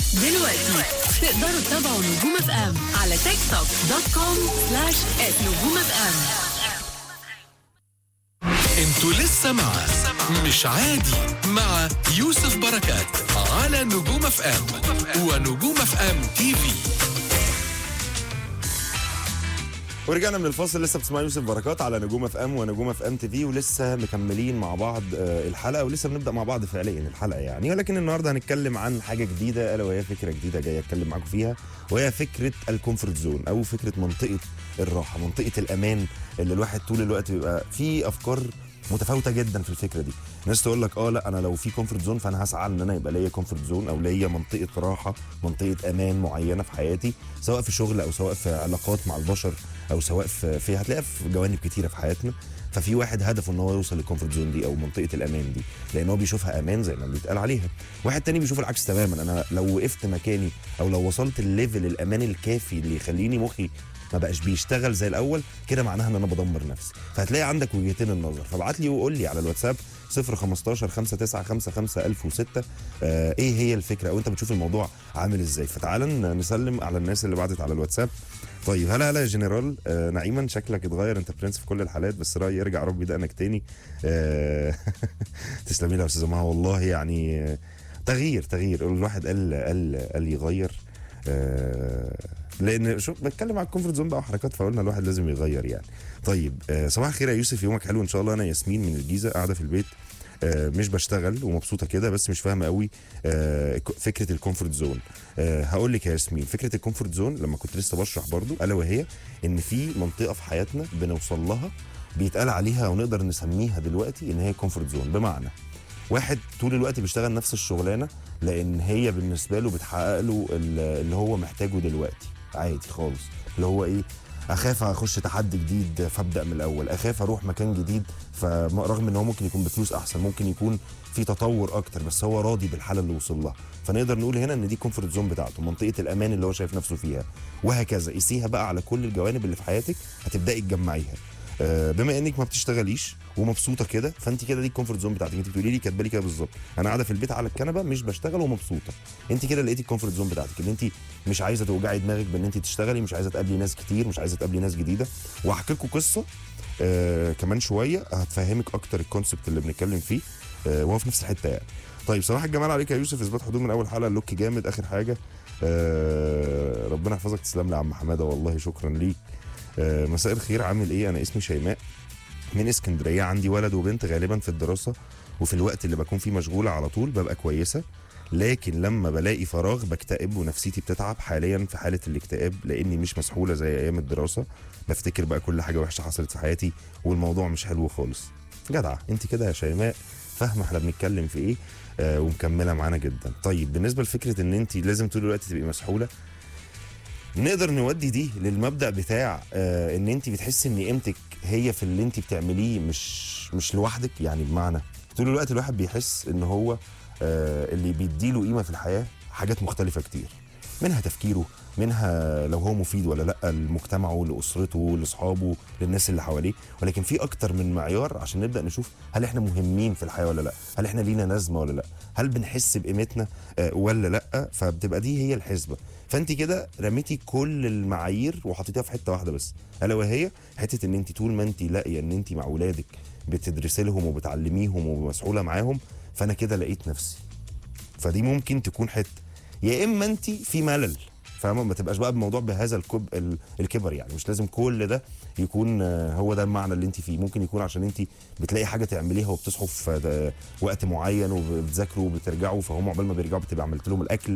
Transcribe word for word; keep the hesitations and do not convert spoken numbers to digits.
دلوقتي تقدروا تتابعوا نجوم اف ام على تيك توك دوت كوم سلاش نجوم اف ام. انتوا لسه مع مش عادي مع يوسف بركات على نجوم اف ام ونجوم اف ام تي في. ورجعنا من الفاصل، لسه بتسمعوا يوسف بركات على نجوم اف ام ونجوم اف ام تي في، ولسه مكملين مع بعض الحلقه، ولسه بنبدا مع بعض فعليا الحلقه يعني. ولكن النهارده هنتكلم عن حاجه جديده، الا وهي فكره جديده جايه اتكلم معاكم فيها، وهي فكره الكومفورت زون او فكره منطقه الراحه، منطقه الامان اللي الواحد طول الوقت بيبقى في افكار متفاوته جدا في الفكره دي. ناس تقول لك اه لا انا لو في كومفورت زون فانا هسعى ان انا يبقى ليا كومفورت زون او ليا منطقه راحه، منطقه امان معينه في حياتي، سواء في شغل او سواء في علاقات مع البشر او سواء في, في هتلاقيها في جوانب كتيره في حياتنا. ففي واحد هدفه ان هو يوصل للكومفورت زون دي او منطقه الامان دي، لان هو بيشوفها امان زي ما بيتقال عليها. واحد تاني بيشوف العكس تماما، انا لو وقفت مكاني او لو وصلت الليفل الامان الكافي اللي يخليني مخي ما بقاش بيشتغل زي الاول، كده معناها ان انا بدمر نفسي. فهتلاقي عندك وجهتين النظر، فابعت لي وقول لي على الواتساب صفر خمستاشر خمسة تسعة خمسة خمسة ألف وستة آه ايه هي الفكره او انت بتشوف الموضوع عامل ازاي. فتعالى نسلم على الناس اللي بعتت على الواتساب. طيب هلا هلا يا جنرال آه نعيما، شكلك اتغير، انت برنس في كل الحالات، بس رايي يرجع ربي دقنك تاني. آه تسلمي لي يا استاذه مها، والله يعني آه تغيير تغيير الواحد قال قال قال يغير. آه لان شو بتكلم على الكومفورت زون بقى وحركات، فقلنا الواحد لازم يغير يعني. طيب آه صباح الخير يا يوسف، يومك حلو ان شاء الله. انا ياسمين من الجيزه، قاعده في البيت آه مش بشتغل ومبسوطه كده، بس مش فاهمه قوي آه فكره الكومفورت زون. آه هقول لك يا ياسمين، فكره الكومفورت زون لما كنت لسه بشرح برضو، الا وهي ان في منطقه في حياتنا بنوصل لها بيتقال عليها ونقدر نسميها دلوقتي ان هي كومفورت زون. بمعنى واحد طول الوقت بيشتغل نفس الشغلانه لان هي بالنسبه له بتحقق له اللي هو محتاجه دلوقتي عادي خالص، اللي هو ايه، اخاف اخش تحدي جديد فابدا من الاول، اخاف اروح مكان جديد فرغم ان هو ممكن يكون بفلوس احسن، ممكن يكون في تطور اكتر، بس هو راضي بالحاله اللي وصل لها. فنقدر نقول هنا ان دي كومفورت زون بتاعته، منطقه الامان اللي هو شايف نفسه فيها. وهكذا قيسيها بقى على كل الجوانب اللي في حياتك هتبداي تجمعيها. بما انك ما بتشتغليش ومبسوطه كده، فانت كده دي الكومفورت زون بتاعتك. انت بتقولي لي كاتبه لي كده بالظبط، انا قاعده في البيت على الكنبه مش بشتغل ومبسوطه. انت كده لقيتي الكومفورت زون بتاعتك، اللي انت مش عايزه توجعي دماغك بان انت تشتغلي، مش عايزه تقابلي ناس كتير، مش عايزه تقابلي ناس جديده. وهحكي لكم قصه آه كمان شويه هتفهمك اكتر الكونسبت اللي بنتكلم فيه آه وهو في نفس الحته يعني. طيب صباح الجمال عليك يا يوسف، اثبات حضور من اول حلقه، اللوك جامد. اخر حاجه آه ربنا يحفظك، تسلم لي يا عم حماده، والله شكرا ليك. آه مساء الخير، عامل ايه؟ انا اسمي شيماء من اسكندريه، عندي ولد وبنت، غالبا في الدراسه وفي الوقت اللي بكون فيه مشغوله على طول ببقى كويسه، لكن لما بلاقي فراغ بكتئب ونفسيتي بتتعب. حاليا في حاله الاكتئاب لاني مش مسحوله زي ايام الدراسه، بفتكر بقى كل حاجه وحشه حصلت في حياتي والموضوع مش حلو خالص. جدعه انت كده يا شيماء، فاهمه احنا بنتكلم في ايه آه ومكمله معانا جدا. طيب بالنسبه لفكره ان انت لازم طول الوقت تبقي مسحوله، نقدر نودي دي للمبدأ بتاع آه ان انت بتحسي ان قيمتك هي في اللي انت بتعمليه، مش مش لوحدك. يعني بمعنى طول الوقت الواحد بيحس ان هو آه اللي بيديله قيمه في الحياه حاجات مختلفه كتير، منها تفكيره، منها لو هو مفيد ولا لا لمجتمعه، لاسرته، لاصحابه، للناس اللي حواليه. ولكن في اكتر من معيار عشان نبدا نشوف هل احنا مهمين في الحياه ولا لا، هل احنا لينا لازمه ولا لا، هل بنحس بقيمتنا آه ولا لا. فبتبقى دي هي الحسبه. فانت كده رميتي كل المعايير وحطيتيها في حته واحده بس، الا وهي حته ان انت طول ما انت لاقيه ان انت مع اولادك بتدرسي لهم وبتعلميهم ومسؤوله معاهم، فانا كده لقيت نفسي. فدي ممكن تكون حته، يا اما انت في ملل، فاهمه؟ ما تبقاش بقى الموضوع بهذا الكب الكبر يعني. مش لازم كل ده يكون هو ده المعنى اللي انت فيه، ممكن يكون عشان انت بتلاقي حاجه تعمليها وبتصحوا في وقت معين وبتذاكروا وبترجعوا، فهم عقبال ما بيرجعوا بتبقى عملت لهم الاكل